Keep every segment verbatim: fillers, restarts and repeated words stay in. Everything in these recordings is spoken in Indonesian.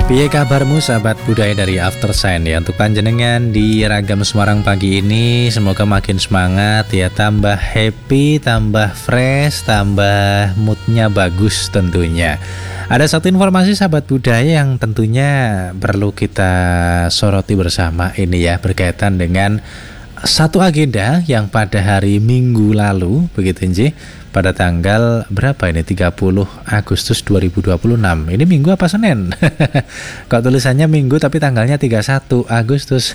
Piye kabarmu sahabat budaya dari After Sign ya. Untuk panjenengan di Ragam Semarang pagi ini, semoga makin semangat ya, tambah happy, tambah fresh, tambah moodnya bagus tentunya. Ada satu informasi sahabat budaya yang tentunya perlu kita soroti bersama ini ya, berkaitan dengan satu agenda yang pada hari Minggu lalu, begitu Nji, pada tanggal berapa ini, tiga puluh Agustus dua ribu dua puluh enam. Ini Minggu apa Senin? Kok tulisannya Minggu tapi tanggalnya tiga puluh satu Agustus.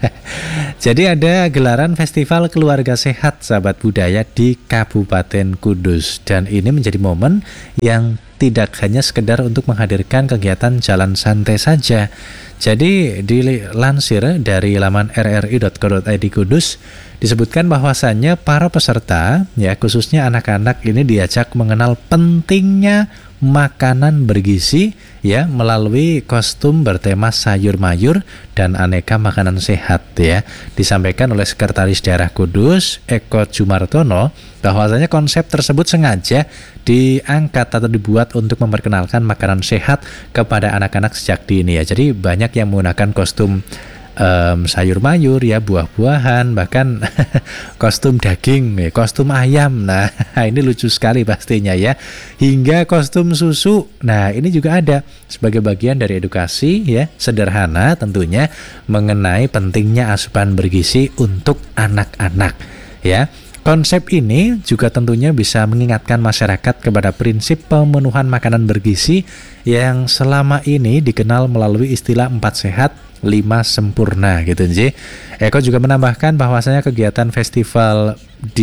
Jadi ada gelaran Festival Keluarga Sehat sahabat budaya di Kabupaten Kudus. Dan ini menjadi momen yang tidak hanya sekedar untuk menghadirkan kegiatan jalan santai saja. Jadi dilansir dari laman r r i dot co dot i d Kudus disebutkan bahwasannya para peserta ya, khususnya anak-anak ini diajak mengenal pentingnya makanan bergizi ya, melalui kostum bertema sayur mayur dan aneka makanan sehat ya. Disampaikan oleh Sekretaris Daerah Kudus Eko Jumartono bahwasanya konsep tersebut sengaja diangkat atau dibuat untuk memperkenalkan makanan sehat kepada anak-anak sejak dini ya. Jadi banyak yang menggunakan kostum Um, sayur mayur ya, buah-buahan, bahkan kostum daging, ya, kostum ayam. Nah ini lucu sekali pastinya ya, hingga kostum susu. Nah ini juga ada sebagai bagian dari edukasi ya, sederhana tentunya mengenai pentingnya asupan bergizi untuk anak-anak ya. Konsep ini juga tentunya bisa mengingatkan masyarakat kepada prinsip pemenuhan makanan bergizi yang selama ini dikenal melalui istilah empat sehat lima sempurna gitu Nji. Eko juga menambahkan bahwasanya kegiatan festival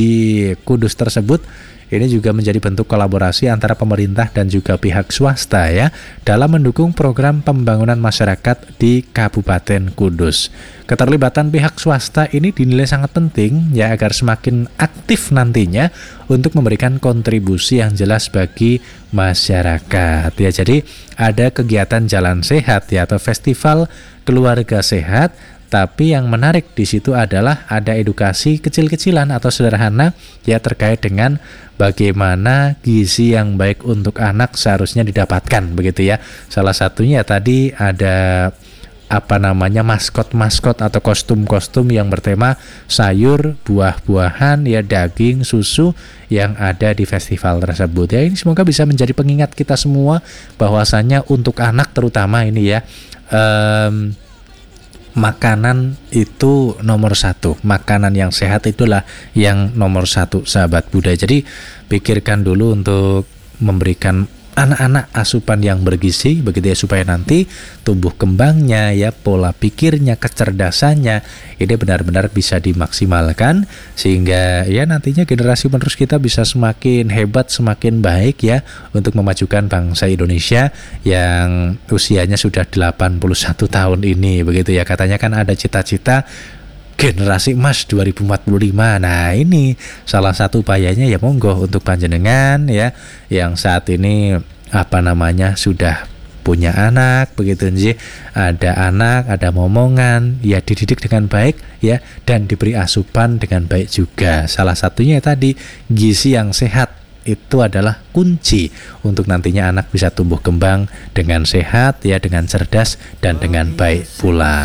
di Kudus tersebut ini juga menjadi bentuk kolaborasi antara pemerintah dan juga pihak swasta ya, dalam mendukung program pembangunan masyarakat di Kabupaten Kudus. Keterlibatan pihak swasta ini dinilai sangat penting ya, agar semakin aktif nantinya untuk memberikan kontribusi yang jelas bagi masyarakat ya. Jadi ada kegiatan jalan sehat ya, atau festival keluarga sehat. Tapi yang menarik di situ adalah ada edukasi kecil-kecilan atau sederhana ya, terkait dengan bagaimana gizi yang baik untuk anak seharusnya didapatkan begitu ya. Salah satunya tadi ada apa namanya maskot-maskot atau kostum-kostum yang bertema sayur, buah-buahan ya, daging, susu yang ada di festival tersebut ya. Ini semoga bisa menjadi pengingat kita semua bahwasanya untuk anak terutama ini ya, um, makanan itu nomor satu. Makanan yang sehat itulah yang nomor satu sahabat budaya. Jadi pikirkan dulu untuk memberikan anak-anak asupan yang bergizi begitu ya, supaya nanti tumbuh kembangnya ya, pola pikirnya, kecerdasannya ini benar-benar bisa dimaksimalkan, sehingga ya nantinya generasi penerus kita bisa semakin hebat, semakin baik ya, untuk memajukan bangsa Indonesia yang usianya sudah delapan puluh satu tahun ini begitu ya. Katanya kan ada cita-cita generasi emas dua ribu empat puluh lima. Nah ini salah satu upayanya ya, monggo untuk panjenengan ya yang saat ini apa namanya sudah punya anak begitu Nji, ada anak, ada momongan ya, dididik dengan baik ya, dan diberi asupan dengan baik juga. Salah satunya tadi gizi yang sehat itu adalah kunci untuk nantinya anak bisa tumbuh kembang dengan sehat ya, dengan cerdas dan dengan baik pula.